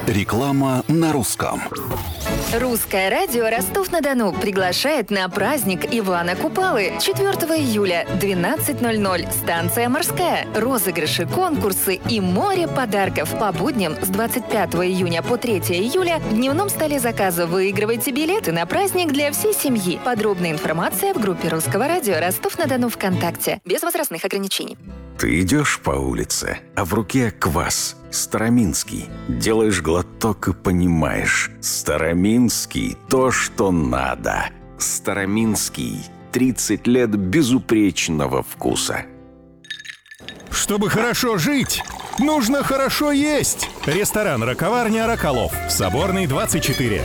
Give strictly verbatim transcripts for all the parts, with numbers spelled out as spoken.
Реклама на русском. Русское радио Ростов-на-Дону приглашает на праздник Ивана Купалы. четвёртого июля, двенадцать ноль ноль. Станция «Морская». Розыгрыши, конкурсы и море подарков. По будням с двадцать пятого июня по третьего июля в дневном столе заказа выигрывайте билеты на праздник для всей семьи. Подробная информация в группе Русского радио Ростов-на-Дону ВКонтакте. Без возрастных ограничений. Ты идешь по улице, а в руке квас. Староминский. Делаешь глоток и понимаешь. Староминский – то, что надо. Староминский. тридцать лет безупречного вкуса. Чтобы хорошо жить, нужно хорошо есть. Ресторан «Раковарня Роколов». В Соборной, двадцать четыре.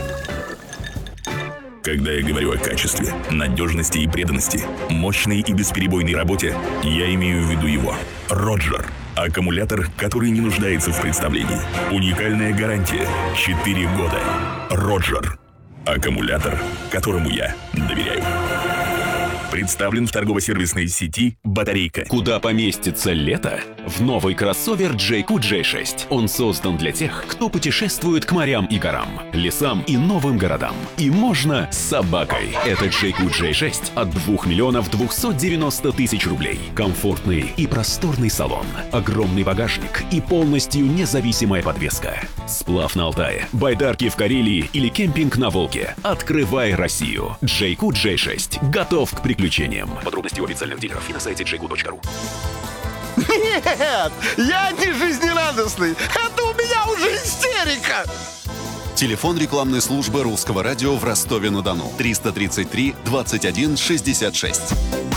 Когда я говорю о качестве, надежности и преданности, мощной и бесперебойной работе, я имею в виду его. Роджер. Аккумулятор, который не нуждается в представлении. Уникальная гарантия. четыре года. Роджер. Аккумулятор, которому я доверяю. Представлен в торгово-сервисной сети «Батарейка». Куда поместится лето? В новый кроссовер джей кью джей шесть. Он создан для тех, кто путешествует к морям и горам, лесам и новым городам. И можно с собакой. Это джей кью джей шесть от двух миллионов двухсот девяноста тысяч рублей. Комфортный и просторный салон, огромный багажник и полностью независимая подвеска. Сплав на Алтае, байдарки в Карелии или кемпинг на Волге. Открывай Россию. джей кью джей шесть готов к приключениям. Подробности у официальных дилеров и на сайте джей кью точка ру. Нет, я не жизнерадостный. Это у меня уже истерика. Телефон рекламной службы Русского радио в Ростове-на-Дону. триста тридцать три двадцать один шестьдесят шесть.